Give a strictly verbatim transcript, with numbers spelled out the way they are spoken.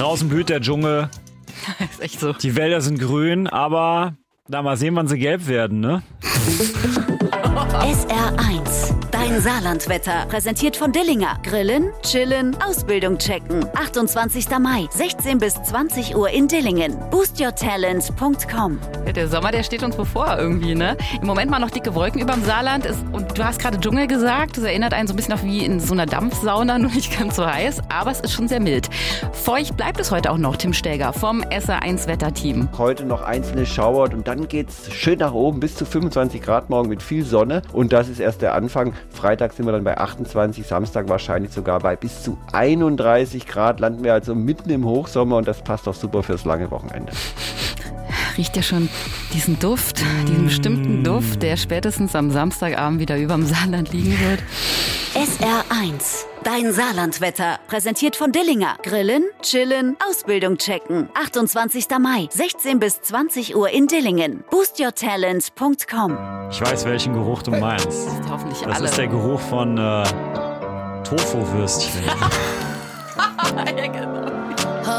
Draußen blüht der Dschungel. Ist echt so. Die Wälder sind grün, aber da mal sehen, wann sie gelb werden, ne? S R eins. Dein Saarlandwetter. Präsentiert von Dillinger. Grillen, chillen, Ausbildung checken. achtundzwanzigster Mai, sechzehn bis zwanzig Uhr in Dillingen. boost your talent punkt com. Ja, der Sommer, der steht uns bevor irgendwie, ne? Im Moment mal noch dicke Wolken überm Saarland. Ist, und du hast gerade Dschungel gesagt. Das erinnert einen so ein bisschen auch wie in so einer Dampfsauna, nur nicht ganz so heiß. Aber es ist schon sehr mild. Feucht bleibt es heute auch noch, Tim Stelger vom S R eins Wetterteam. Heute noch einzelne Schauer und dann geht's schön nach oben bis zu fünfundzwanzig Grad morgen mit viel Sonne. Und das ist erst der Anfang. Freitag sind wir dann bei achtundzwanzig, Samstag wahrscheinlich sogar bei bis zu einunddreißig Grad. Landen wir also mitten im Hochsommer und das passt auch super fürs lange Wochenende. Riecht ja schon diesen Duft, diesen bestimmten Duft, der spätestens am Samstagabend wieder überm Saarland liegen wird. S R eins. Dein Saarlandwetter. Präsentiert von Dillinger. Grillen, chillen, Ausbildung checken. achtundzwanzigster Mai, sechzehn bis zwanzig Uhr in Dillingen. boost your talent punkt com. Ich weiß, welchen Geruch du meinst. Das ist hoffentlich Das alle. ist der Geruch von äh, Tofu-Würstchen. Ja, genau.